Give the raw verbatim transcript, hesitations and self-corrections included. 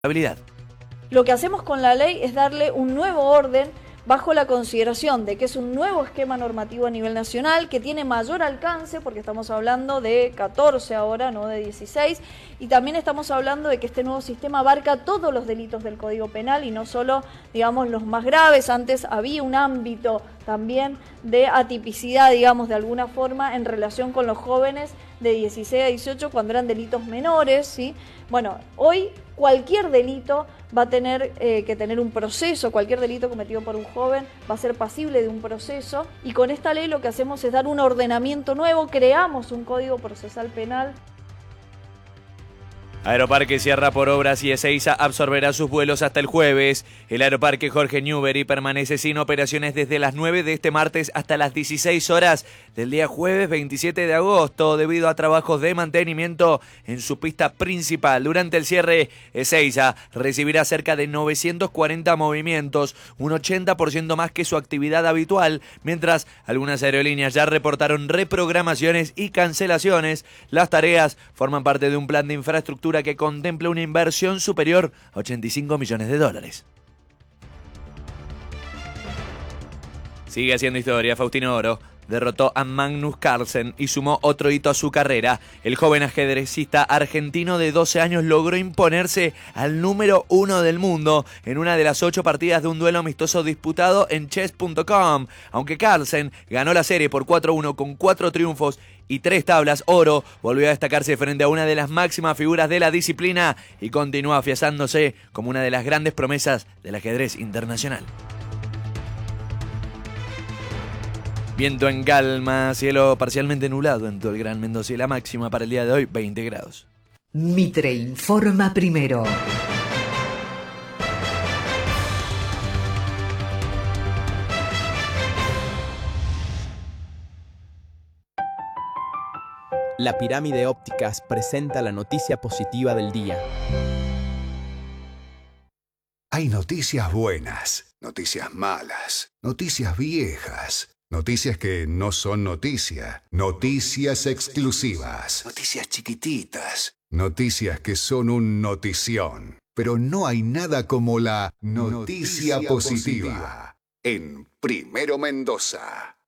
habilidad. Lo que hacemos con la ley es darle un nuevo orden bajo la consideración de que es un nuevo esquema normativo a nivel nacional que tiene mayor alcance, porque estamos hablando de catorce ahora, no de dieciséis, y también estamos hablando de que este nuevo sistema abarca todos los delitos del Código Penal y no solo, digamos, los más graves. Antes había un ámbito también de atipicidad, digamos, de alguna forma en relación con los jóvenes de dieciséis a dieciocho cuando eran delitos menores, ¿sí? Bueno, hoy cualquier delito va a tener eh, que tener un proceso, cualquier delito cometido por un joven va a ser pasible de un proceso, y con esta ley lo que hacemos es dar un ordenamiento nuevo, creamos un Código Procesal Penal. Aeroparque cierra por obras y Ezeiza absorberá sus vuelos hasta el jueves. El Aeroparque Jorge Newbery permanece sin operaciones desde las nueve de este martes hasta las dieciséis horas del día jueves veintisiete de agosto debido a trabajos de mantenimiento en su pista principal. Durante el cierre, Ezeiza recibirá cerca de novecientos cuarenta movimientos, un ochenta por ciento más que su actividad habitual, mientras algunas aerolíneas ya reportaron reprogramaciones y cancelaciones. Las tareas forman parte de un plan de infraestructura que contempla una inversión superior a ochenta y cinco millones de dólares. Sigue haciendo historia. Faustino Oro derrotó a Magnus Carlsen y sumó otro hito a su carrera. El joven ajedrecista argentino de doce años logró imponerse al número uno del mundo en una de las ocho partidas de un duelo amistoso disputado en chess punto com. Aunque Carlsen ganó la serie por cuatro a uno con cuatro triunfos y tres tablas, Oro volvió a destacarse frente a una de las máximas figuras de la disciplina y continúa afianzándose como una de las grandes promesas del ajedrez internacional. Viento en calma, cielo parcialmente nublado en todo el Gran Mendoza y la máxima para el día de hoy, veinte grados. Mitre informa primero. La Pirámide Ópticas presenta la noticia positiva del día. Hay noticias buenas, noticias malas, noticias viejas, noticias que no son noticia, noticias exclusivas, noticias chiquititas, noticias que son un notición. Pero no hay nada como la noticia, noticia positiva. positiva en Primero Mendoza.